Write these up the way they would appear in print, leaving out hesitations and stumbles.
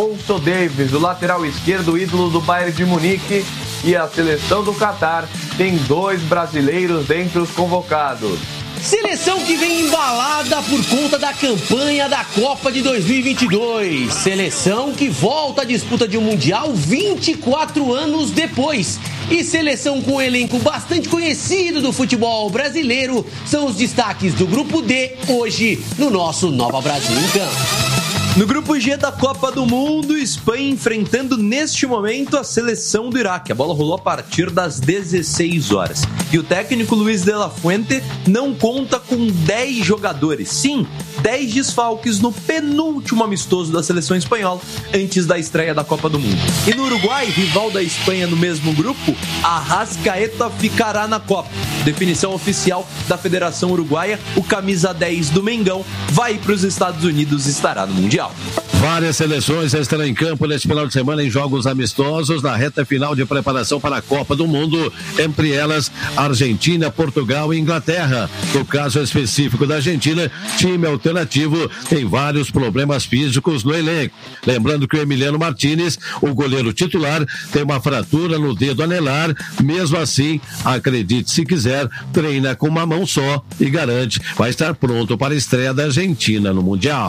Alfonso Davies, o lateral esquerdo, ídolo do Bayern de Munique, e a seleção do Catar tem 2 brasileiros dentre os convocados. Seleção que vem embalada por conta da campanha da Copa de 2022. Seleção que volta à disputa de um Mundial 24 anos depois. E seleção com um elenco bastante conhecido do futebol brasileiro são os destaques do Grupo D, hoje no nosso Nova Brasil em Campo. No Grupo G da Copa do Mundo, Espanha enfrentando neste momento a seleção do Iraque. A bola rolou a partir das 16 horas. E o técnico Luis de la Fuente não conta com 10 jogadores. Sim, 10 desfalques no penúltimo amistoso da seleção espanhola antes da estreia da Copa do Mundo. E no Uruguai, rival da Espanha no mesmo grupo, Arrascaeta ficará na Copa. Definição oficial da Federação Uruguaia, o camisa 10 do Mengão vai para os Estados Unidos e estará no Mundial. Várias seleções estarão em campo neste final de semana em jogos amistosos na reta final de preparação para a Copa do Mundo, entre elas Argentina, Portugal e Inglaterra. No caso específico da Argentina, time alternativo tem vários problemas físicos no elenco. Lembrando que o Emiliano Martínez, o goleiro titular, tem uma fratura no dedo anelar. Mesmo assim, acredite se quiser, treina com uma mão só e garante vai estar pronto para a estreia da Argentina no Mundial.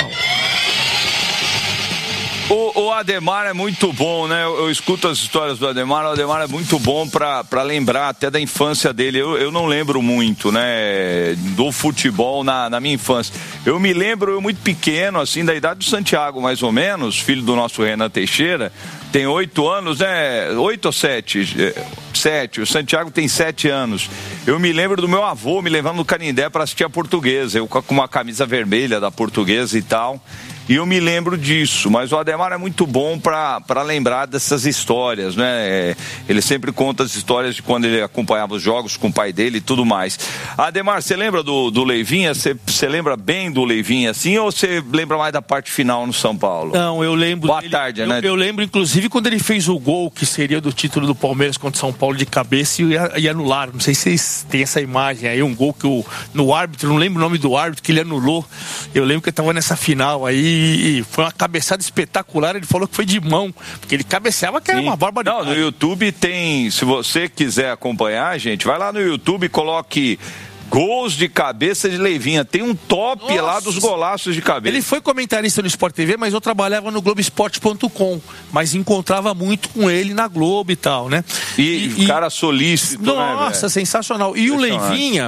O Ademar é muito bom, né? Eu escuto as histórias do Ademar. O Ademar é muito bom para lembrar até da infância dele. Eu não lembro muito, né? Do futebol na minha infância. Eu me lembro, muito pequeno, assim, da idade do Santiago, mais ou menos, filho do nosso Renan Teixeira. Tem 8 anos, né? 8 ou 7? 7. O Santiago tem 7 anos. Eu me lembro do meu avô me levando no Canindé para assistir a Portuguesa. Eu com uma camisa vermelha da Portuguesa e tal. E eu me lembro disso, mas o Ademar é muito bom para lembrar dessas histórias, né? Ele sempre conta as histórias de quando ele acompanhava os jogos com o pai dele e tudo mais. Ademar, você lembra do Leivinha? Você lembra bem do Leivinha, assim, ou você lembra mais da parte final no São Paulo? Não, eu lembro. Boa tarde, né? Eu lembro, inclusive, quando ele fez o gol, que seria do título do Palmeiras contra o São Paulo de cabeça e anularam. Não sei se vocês têm essa imagem aí, um gol que no árbitro, não lembro o nome do árbitro, que ele anulou. Eu lembro que ele estava nessa final aí. E foi uma cabeçada espetacular. Ele falou que foi de mão, porque ele cabeceava que era uma barbaridade. Não, no YouTube tem, se você quiser acompanhar, gente, vai lá no YouTube e coloque gols de cabeça de Leivinha. Tem um top lá dos golaços de cabeça. Ele foi comentarista no Sport TV, mas eu trabalhava no Globoesporte.com, mas encontrava muito com ele na Globo e tal, né? E cara solícito, nossa, né, sensacional. E o Leivinha,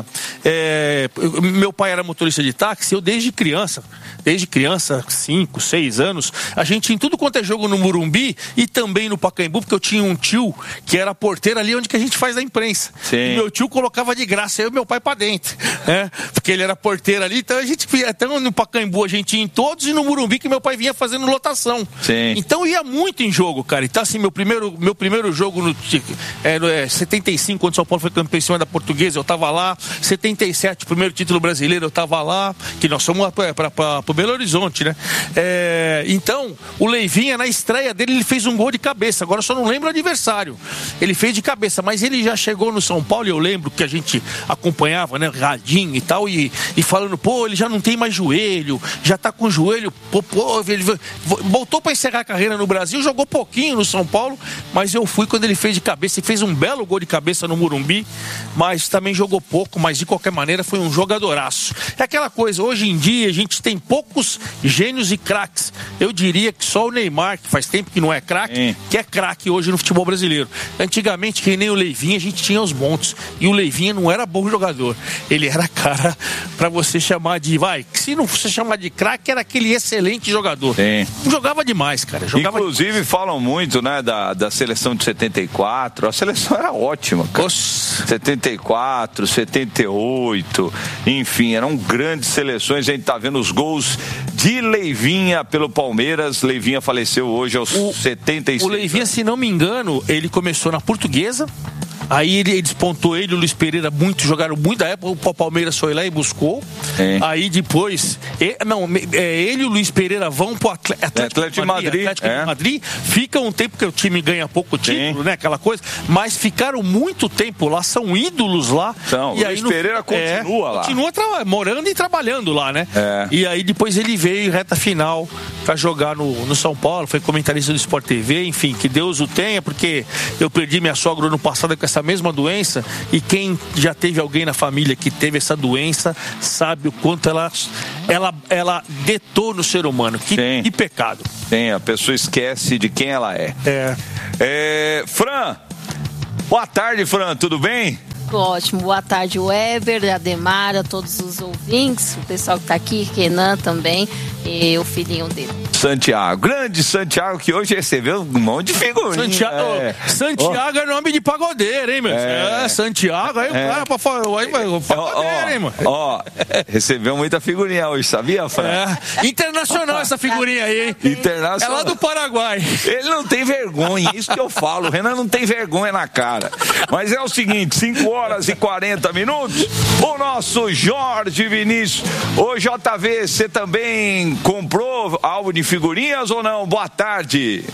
meu pai era motorista de táxi, eu desde criança, 5, 6 anos, a gente em tudo quanto é jogo no Morumbi e também no Pacaembu, porque eu tinha um tio que era porteiro ali onde que a gente faz a imprensa. Sim. E meu tio colocava de graça, eu e meu pai pra dentro. Né? Porque ele era porteiro ali, então a gente ia até no Pacaembu, a gente ia em todos, e no Morumbi que meu pai vinha fazendo lotação. Sim. Então ia muito em jogo, cara. Então assim, meu primeiro jogo no 75, quando o São Paulo foi campeão em cima da Portuguesa, eu tava lá. 77, primeiro título brasileiro, eu tava lá, que nós fomos pro Belo Horizonte, né? Então, o Leivinha, na estreia dele, ele fez um gol de cabeça. Agora eu só não lembro o adversário. Ele fez de cabeça, mas ele já chegou no São Paulo, e eu lembro que a gente acompanhava, né, radinho e tal, e falando, ele já não tem mais joelho, já tá com o joelho, ele voltou para encerrar a carreira no Brasil, jogou pouquinho no São Paulo, mas eu fui quando ele fez de cabeça, e fez um belo gol de cabeça no Morumbi, mas também jogou pouco, mas de qualquer maneira foi um jogadoraço. É aquela coisa, hoje em dia a gente tem poucos gênios e craques. Eu diria que só o Neymar, que faz tempo que não é craque, que é craque hoje no futebol brasileiro. Antigamente, que nem o Leivinha, a gente tinha os montes, e o Leivinha não era bom jogador. Ele era cara pra você chamar de... se não você chamar de craque, era aquele excelente jogador. Jogava demais, cara. Inclusive, falam muito, né, da seleção de 74. A seleção era ótima, cara. 74, 78, enfim, eram grandes seleções. A gente tá vendo os gols de Leivinha pelo Palmeiras. Leivinha faleceu hoje aos 75. O Leivinha, se não me engano, ele começou na Portuguesa, Aí ele despontou ele, o Luiz Pereira, jogaram muito. Da época o Palmeiras foi lá e buscou. Aí depois, ele e o Luiz Pereira vão pro Atlético de Madrid. Fica um tempo que o time ganha pouco título, né? Aquela coisa. Mas ficaram muito tempo lá, são ídolos lá. Então, e o Luiz Pereira continua lá. Continua morando e trabalhando lá, né? E aí depois ele veio reta final pra jogar no São Paulo, foi comentarista do Sport TV, enfim, que Deus o tenha, porque eu perdi minha sogra no passado com essa mesma doença, e quem já teve alguém na família que teve essa doença sabe o quanto ela detona o ser humano. Que pecado. A pessoa esquece de quem ela é. Fran, boa tarde, Fran, tudo bem? Ótimo, boa tarde, Weber, Ademar, a todos os ouvintes, o pessoal que está aqui, Renan também, e o filhinho dele. Santiago, grande Santiago, que hoje recebeu um monte de figurinha. Santiago é nome de pagodeiro, hein, meu? Santiago, aí o cara pagodeiro, hein, mano? Recebeu muita figurinha hoje, sabia, Fran? Internacional essa figurinha aí, hein? Internacional. É lá do Paraguai. Ele não tem vergonha, isso que eu falo, o Renan não tem vergonha na cara. Mas é o seguinte, 5h40, o nosso Jorge Vinícius. Ô JV, você também comprou álbum de figurinhas ou não? Boa tarde.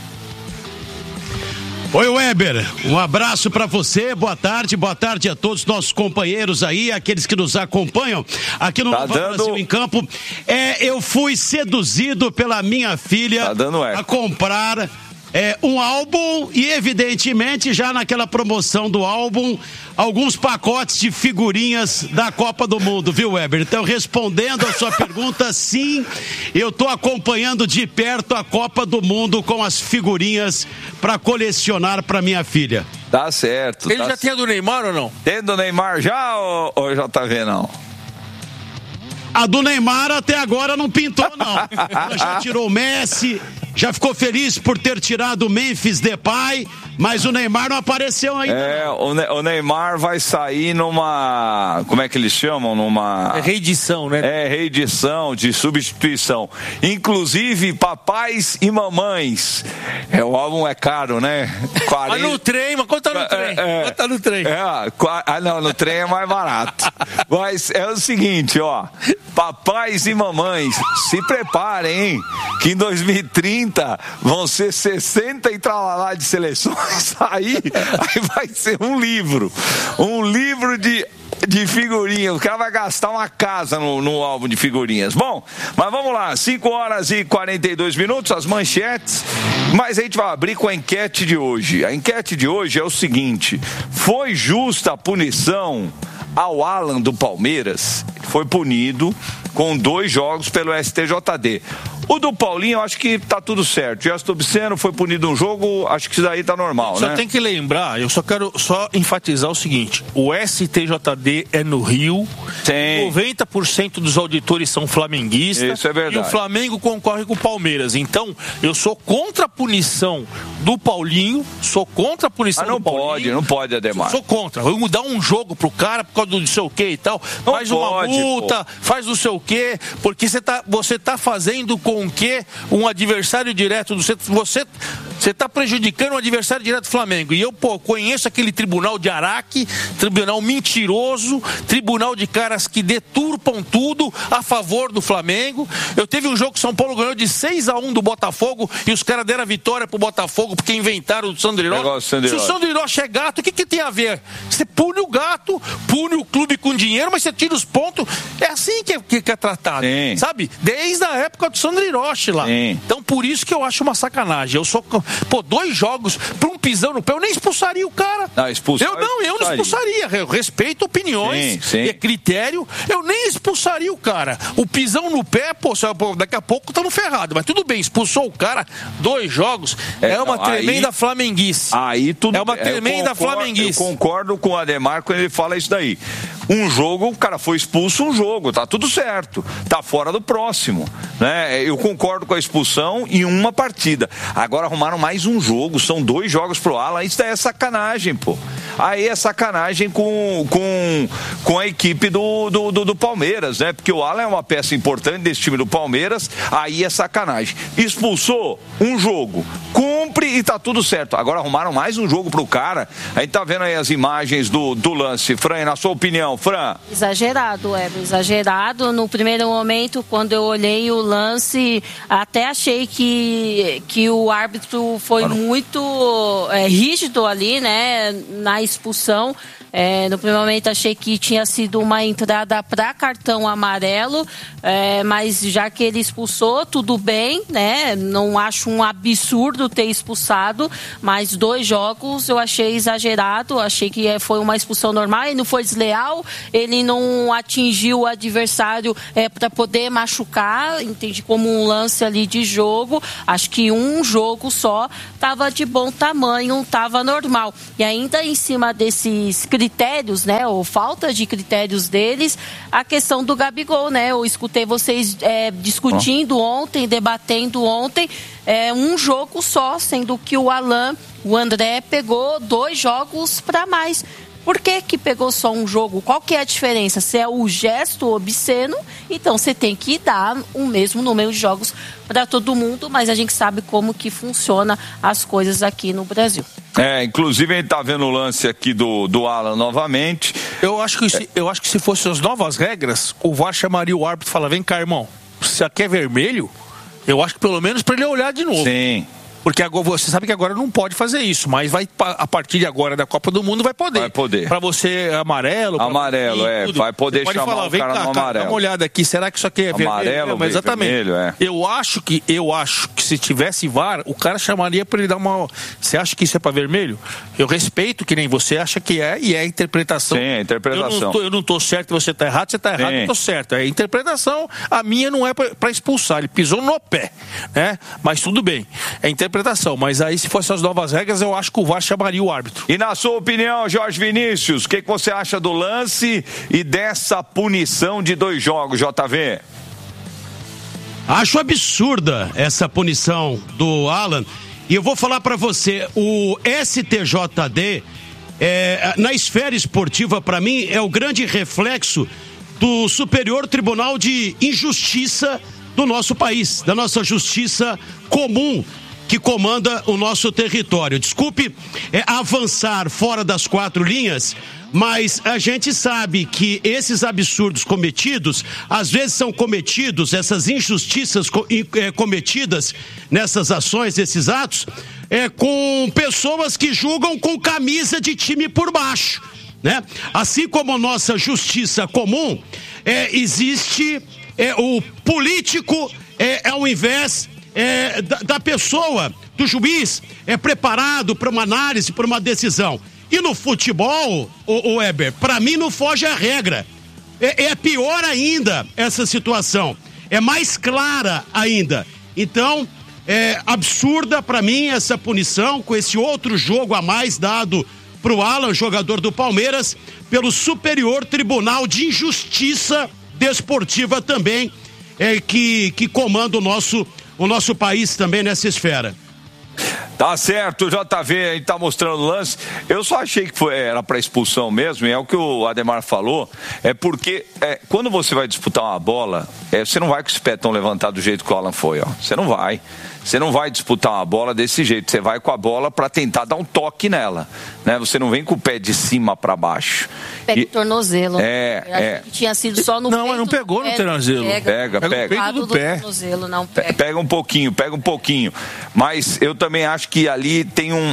Oi, Weber, um abraço pra você, boa tarde a todos os nossos companheiros aí, aqueles que nos acompanham aqui no Brasil em Campo. Eu fui seduzido pela minha filha a comprar um álbum e, evidentemente, já naquela promoção do álbum, alguns pacotes de figurinhas da Copa do Mundo, viu, Weber? Então, respondendo a sua pergunta, sim, eu tô acompanhando de perto a Copa do Mundo com as figurinhas para colecionar para minha filha. Tá certo. Ele já tinha do Neymar ou não? Tem do Neymar já ou JV não? A do Neymar até agora não pintou, não. Ela já tirou o Messi, já ficou feliz por ter tirado o Memphis Depay, mas o Neymar não apareceu ainda. O Neymar vai sair numa... Como é que eles chamam? Numa... reedição, né? Reedição de substituição. Inclusive, papais e mamães. O álbum é caro, né? 40... Mas no trem, mas quanto tá no trem? Quanto tá no trem? Não, no trem é mais barato. Mas é o seguinte, papais e mamães, se preparem, hein? Que em 2030 vão ser 60 e tralalá de seleções. Aí vai ser um livro de figurinhas. O cara vai gastar uma casa no álbum de figurinhas. Bom, mas vamos lá, 5h42, as manchetes, mas a gente vai abrir com a enquete de hoje. A enquete de hoje é o seguinte: foi justa a punição ao Alan do Palmeiras? Foi punido com 2 jogos pelo STJD. O do Paulinho, eu acho que tá tudo certo. Gesto obsceno, foi punido um jogo, acho que isso daí tá normal, né? Só tem que lembrar, eu só quero enfatizar o seguinte: o STJD é no Rio, 90% dos auditores são flamenguistas. Isso é verdade. E o Flamengo concorre com o Palmeiras. Então, eu sou contra a punição do Paulinho, do Paulinho. Não pode, Ademar. Sou contra. Eu vou dar um jogo pro cara por causa do não sei o que e tal. Faz uma multa, faz não sei o que, porque você tá fazendo com que um adversário direto do você está prejudicando um adversário direto do Flamengo. E eu, conheço aquele tribunal de Araque, tribunal mentiroso, tribunal de caras que deturpam tudo a favor do Flamengo. Eu teve um jogo que São Paulo ganhou de 6-1 do Botafogo e os caras deram a vitória pro Botafogo porque inventaram o Sandro Hiroshi. Se o Sandro Hiroshi é gato, o que tem a ver? Você pune o gato, pune o clube com dinheiro, mas você tira os pontos. É assim que é tratado, sabe? Desde a época do Sandro Hiroshi lá. Então, por isso que eu acho uma sacanagem. Eu sou... 2 jogos pra um pisão no pé, eu nem expulsaria o cara. Eu não expulsaria. Eu respeito opiniões, é critério. Eu nem expulsaria o cara. O pisão no pé, daqui a pouco estamos ferrados. Mas tudo bem, expulsou o cara, 2 jogos. É uma tremenda flamenguice. Aí tudo é uma tremenda flamenguice. Eu concordo com o Ademar quando ele fala isso daí. Um jogo, o cara foi expulso, um jogo, tá tudo certo. Tá fora do próximo, né? Eu concordo com a expulsão em uma partida. Agora arrumaram mais um jogo, são 2 jogos pro Alan. Isso daí é sacanagem, pô. Aí é sacanagem com a equipe do Palmeiras, né? Porque o Alan é uma peça importante desse time do Palmeiras. Aí é sacanagem. Expulsou um jogo, cumpre cumpre e tá tudo certo. Agora arrumaram mais um jogo pro cara. A gente tá vendo aí as imagens do lance. Fran, na sua opinião, Fran? Exagerado, exagerado. No primeiro momento, quando eu olhei o lance, até achei que o árbitro foi muito rígido ali, né, na expulsão. No primeiro momento achei que tinha sido uma entrada para cartão amarelo, mas já que ele expulsou, tudo bem, né? Não acho um absurdo ter expulsado, mas 2 jogos eu achei exagerado, achei que foi uma expulsão normal, ele não foi desleal, ele não atingiu o adversário para poder machucar, entendi como um lance ali de jogo, acho que um jogo só estava de bom tamanho, estava normal. E ainda em cima desses critérios, né, ou falta de critérios deles, a questão do Gabigol, né, eu escutei vocês discutindo ontem, debatendo ontem, um jogo só, sendo que o André pegou 2 jogos para mais. Por que pegou só um jogo? Qual que é a diferença? Se é o gesto obsceno, então você tem que dar o mesmo número de jogos para todo mundo, mas a gente sabe como que funciona as coisas aqui no Brasil. Inclusive a gente tá vendo o lance aqui do Alan novamente. Eu acho que se fossem as novas regras, o VAR chamaria o árbitro e falaria: vem cá, irmão, se aqui é vermelho, eu acho que pelo menos para ele olhar de novo. Sim. Porque agora, você sabe que agora não pode fazer isso, mas a partir de agora da Copa do Mundo vai poder. Vai poder. Para você, amarelo. Amarelo, vai poder chamar falar, o cara no amarelo. Dá uma olhada aqui, será que isso aqui é amarelo? Mas exatamente. Vermelho, Eu acho que se tivesse VAR, o cara chamaria para ele dar uma... Você acha que isso é para vermelho? Eu respeito que nem você acha que é, e é a interpretação. Sim, é interpretação. Eu não tô certo, você tá errado, eu tô certo. É interpretação, a minha não é para expulsar, ele pisou no pé, né? Mas tudo bem, é interpretação, mas aí se fossem as novas regras, eu acho que o VAR chamaria o árbitro. E na sua opinião, Jorge Vinícius, o que você acha do lance e dessa punição de 2 jogos, JV? Acho absurda essa punição do Alan. E eu vou falar para você, o STJD, na esfera esportiva, para mim, é o grande reflexo do Superior Tribunal de Injustiça do nosso país, da nossa justiça comum que comanda o nosso território. Desculpe avançar fora das 4 linhas, mas a gente sabe que esses absurdos cometidos, às vezes são cometidos, essas injustiças cometidas nessas ações, esses atos, com pessoas que julgam com camisa de time por baixo, né? Assim como nossa justiça comum, existe o político, ao invés da pessoa, do juiz, preparado para uma análise, para uma decisão. E no futebol, o Weber, para mim não foge a regra. É pior ainda essa situação. É mais clara ainda. Então, é absurda para mim essa punição com esse outro jogo a mais dado pro Alan, jogador do Palmeiras, pelo Superior Tribunal de Injustiça Desportiva também, que comanda o nosso país também nessa esfera. Tá certo, JV, a gente tá mostrando o lance. Eu só achei que era pra expulsão mesmo, e é o que o Ademar falou, porque quando você vai disputar uma bola, você não vai com esse pé tão levantado do jeito que o Alan foi, ó. Você não vai. Você não vai disputar uma bola desse jeito, você vai com a bola para tentar dar um toque nela, né? Você não vem com o pé de cima para baixo. Pega o tornozelo. Que tinha sido só no não, peito. Não pega no tornozelo. Pega. Do tornozelo, não pega. Pega um pouquinho. Mas eu também acho que ali tem um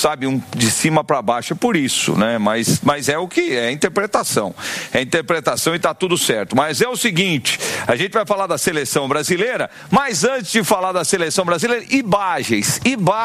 de cima para baixo, é por isso, né? Mas é o que é interpretação. É interpretação e tá tudo certo. Mas é o seguinte, a gente vai falar da seleção brasileira, mas antes de falar da seleção brasileira, imagens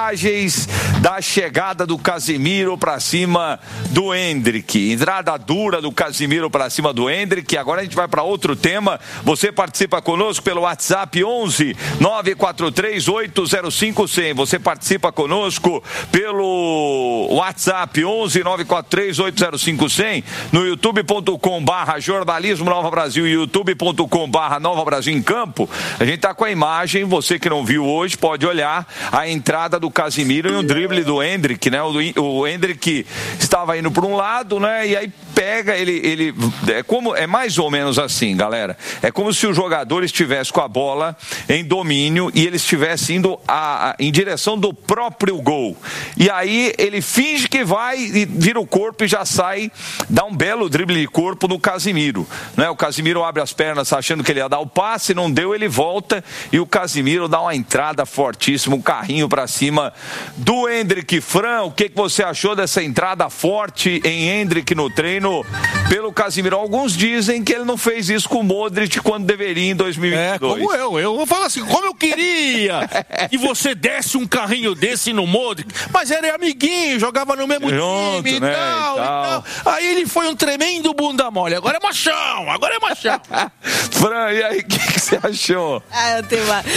da chegada do Casemiro para cima do Endrick, entrada dura do Casemiro para cima do Endrick. Agora a gente vai para outro tema. Você participa conosco pelo WhatsApp 11 943 805 100. Você participa conosco pelo WhatsApp 11 943 805 100, no youtube.com/jornalismo Nova Brasil e youtube.com/Nova Brasil em Campo. A gente tá com a imagem, você que não viu hoje pode olhar a entrada do Casemiro e o drible do Endrick, né? O Endrick estava indo para um lado, né? E aí pega, ele é mais ou menos assim, galera. É como se o jogador estivesse com a bola em domínio e ele estivesse indo em direção do próprio gol. E aí ele finge que vai e vira o corpo e já sai, dá um belo drible de corpo no Casimiro, né? O Casimiro abre as pernas achando que ele ia dar o passe, não deu, ele volta e o Casimiro dá uma entrada fortíssima, um carrinho pra cima do Endrick. Fran, o que você achou dessa entrada forte em Endrick no treino pelo Casimiro? Alguns dizem que ele não fez isso com o Modric quando deveria em 2022. Como eu vou falar assim, como eu queria que você desse um carrinho desse no Modric, mas era amiguinho, jogava no mesmo time, né, e tal. Aí ele foi um tremendo bunda mole, agora é machão. Fran, e aí, o que você achou? Eu tenho uma...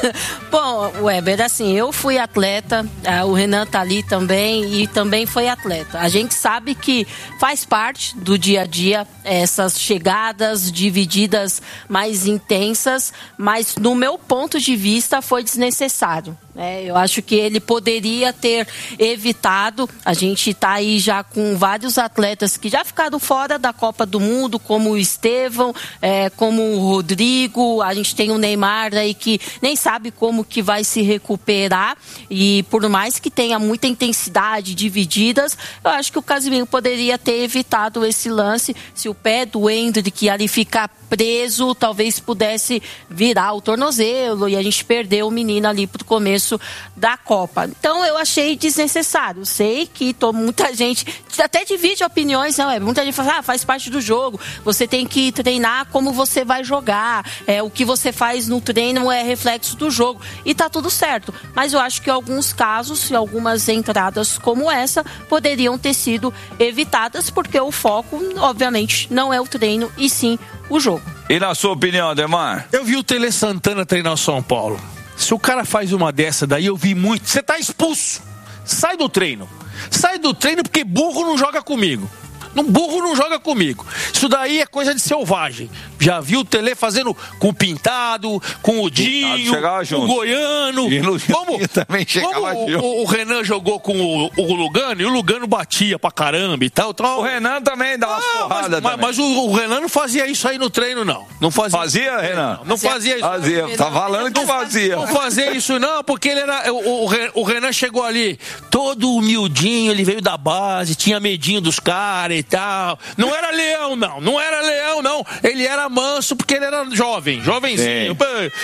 Bom, Weber, assim, eu fui atleta, o Renan tá ali também e também foi atleta. A gente sabe que faz parte do dia a dia essas chegadas divididas mais intensas, mas no meu ponto de vista foi desnecessário. Eu acho que ele poderia ter evitado. A gente está aí já com vários atletas que já ficaram fora da Copa do Mundo, como o Estevão, como o Rodrigo. A gente tem o Neymar aí que nem sabe como que vai se recuperar, e por mais que tenha muita intensidade, divididas, eu acho que o Casimiro poderia ter evitado esse lance. Se o pé do Endrick ali ficar preso, talvez pudesse virar o tornozelo e a gente perdeu o menino ali pro começo da Copa. Então eu achei desnecessário. Sei que muita gente até divide opiniões, não é? Muita gente fala, faz parte do jogo, você tem que treinar como você vai jogar, o que você faz no treino é reflexo do jogo, e tá tudo certo. Mas eu acho que alguns casos e algumas entradas como essa poderiam ter sido evitadas, porque o foco, obviamente, não é o treino e sim o jogo. E na sua opinião, Ademar? Eu vi o Tele Santana treinar o São Paulo. Se o cara faz uma dessa daí, eu vi muito. Você tá expulso. Sai do treino. Sai do treino porque burro não joga comigo. Burro não joga comigo. Isso daí é coisa de selvagem. Já viu o Tele fazendo com o Pintado, com o Dinho, com o Goiano. Como também chegava o Renan jogou com o Lugano, e o Lugano batia pra caramba e tal. O Renan também dá umas porradas. Mas o Renan não fazia isso aí no treino, não. Não fazia. Fazia, Renan? Não fazia isso. Fazia. Tá falando que fazia. Não fazia isso, não, porque ele era. O Renan chegou ali todo humildinho, ele veio da base, tinha medinho dos caras e tal. Não era leão, não. Não era leão, não. Ele era manso porque ele era jovenzinho.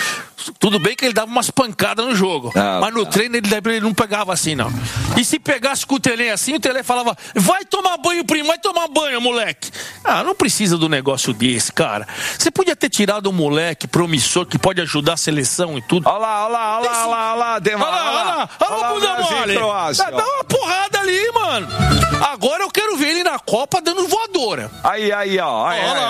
Tudo bem que ele dava umas pancadas no jogo, mas no treino ele não pegava assim, não. E se pegasse com o Tele assim, o Tele falava, vai tomar banho, primo, vai tomar banho, moleque. Não precisa do negócio desse, cara. Você podia ter tirado um moleque promissor que pode ajudar a seleção e tudo. Olha lá, Demar. Olha lá, bunda mole. Dá uma porrada ali, mano. Agora eu quero ver ele na Copa dando voadora. Aí, ó.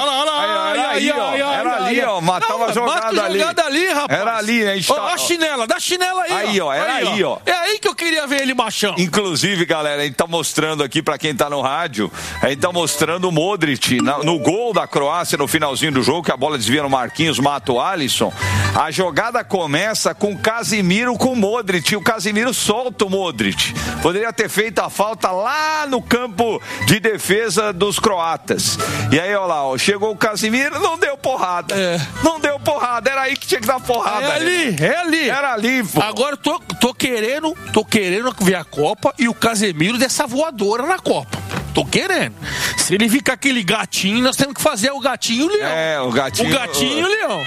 Era ali, ó. Matava a jogada ali. Rapaz. Era ali, né? A chinela, dá chinela aí. Aí, ó. É aí que eu queria ver ele machão. Inclusive, galera, a gente tá mostrando aqui pra quem tá no rádio, a gente tá mostrando o Modric no gol da Croácia no finalzinho do jogo, que a bola desvia no Marquinhos, mata o Alisson. A jogada começa com o Casimiro com o Modric, e o Casimiro solta o Modric. Poderia ter feito a falta lá no campo de defesa dos croatas. E aí, ó lá, chegou o Casimiro, não deu porrada. Não deu porrada, era aí que tinha que dar porrada. É ali. Era ali, pô. Agora tô querendo ver a Copa e o Casemiro dessa voadora na Copa. Tô querendo. Se ele ficar aquele gatinho, nós temos que fazer o gatinho e o leão. O gatinho. O gatinho e o leão.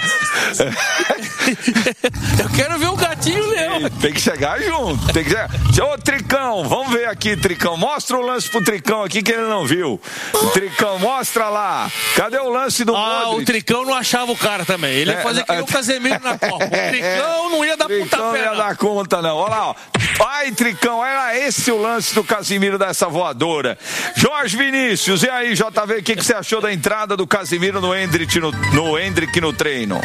Eu quero ver o gatinho e o leão. Tem que chegar junto. Ô, Tricão, vamos ver aqui, Tricão. Mostra o lance pro Tricão aqui que ele não viu. Tricão, mostra lá. Cadê o lance do Modric? O Tricão não achava o cara também. Ele ia fazer que nem o Casemiro na Copa. O Tricão não ia dar puta não ia dar conta, não. Olha lá, ó. Ai, Tricão, era esse o lance do Casimiro dessa voadora. Jorge Vinícius, e aí, JV, o que você achou da entrada do Casimiro no Endrick no treino?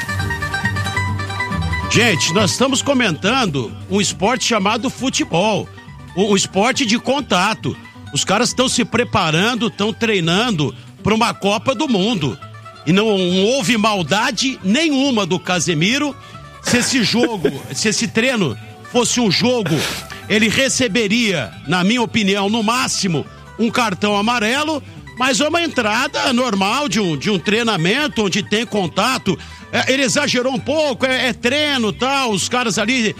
Gente, nós estamos comentando um esporte chamado futebol, um esporte de contato. Os caras estão se preparando, estão treinando para uma Copa do Mundo. E não houve maldade nenhuma do Casemiro. Se esse treino fosse um jogo, ele receberia, na minha opinião, no máximo, um cartão amarelo, mas é uma entrada normal de um treinamento onde tem contato. Ele exagerou um pouco, treino e tal, os caras ali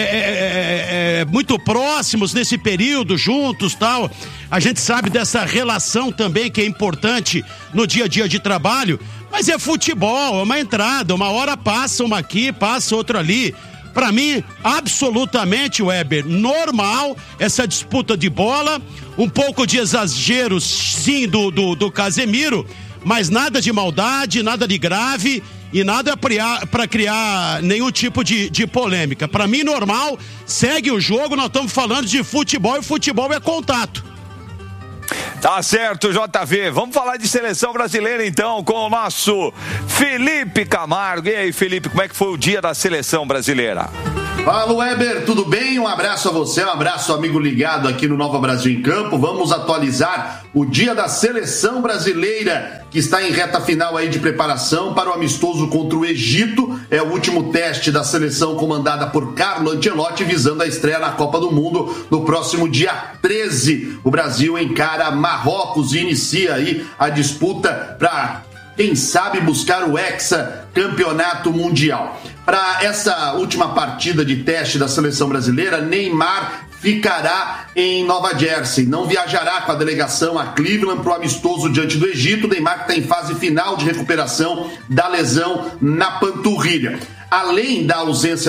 muito próximos nesse período, juntos tal. A gente sabe dessa relação também que é importante no dia a dia de trabalho, mas é futebol, é uma entrada, uma hora passa uma aqui, passa outra ali. Pra mim, absolutamente, Weber, normal essa disputa de bola, um pouco de exagero, sim, do Casemiro, mas nada de maldade, nada de grave e nada para criar nenhum tipo de polêmica. Pra mim, normal, segue o jogo, nós estamos falando de futebol e futebol é contato. Tá certo, JV. Vamos falar de seleção brasileira então com o nosso Felipe Camargo. E aí, Felipe, como é que foi o dia da seleção brasileira? Fala, Weber, tudo bem? Um abraço a você, um abraço, amigo ligado aqui no Nova Brasil em Campo. Vamos atualizar o dia da seleção brasileira, que está em reta final aí de preparação para o amistoso contra o Egito. É o último teste da seleção comandada por Carlo Ancelotti, visando a estreia na Copa do Mundo no próximo dia 13. O Brasil encara Marrocos e inicia aí a disputa para, quem sabe, buscar o hexacampeonato mundial. Para essa última partida de teste da seleção brasileira, Neymar ficará em Nova Jersey, não viajará com a delegação a Cleveland para o amistoso diante do Egito. Neymar está em fase final de recuperação da lesão na panturrilha. Além da ausência